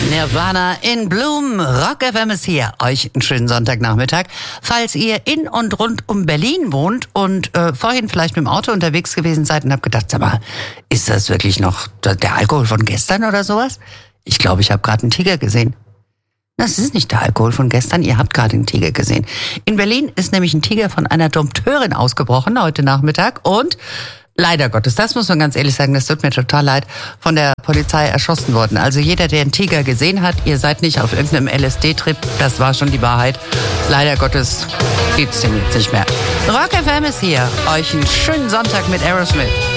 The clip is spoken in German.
Nirvana in Bloom. Rock FM ist hier. Euch einen schönen Sonntagnachmittag. Falls ihr in und rund um Berlin wohnt und vorhin vielleicht mit dem Auto unterwegs gewesen seid und habt gedacht, sag mal, ist das wirklich noch der Alkohol von gestern oder sowas? Ich glaube, ich habe gerade einen Tiger gesehen. Das ist nicht der Alkohol von gestern, ihr habt gerade einen Tiger gesehen. In Berlin ist nämlich ein Tiger von einer Dompteurin ausgebrochen heute Nachmittag und leider Gottes, das muss man ganz ehrlich sagen, das tut mir total leid, von der Polizei erschossen worden. Also jeder, der einen Tiger gesehen hat, ihr seid nicht auf irgendeinem LSD-Trip, das war schon die Wahrheit. Leider Gottes gibt's den jetzt nicht mehr. Rock FM ist hier, euch einen schönen Sonntag mit Aerosmith.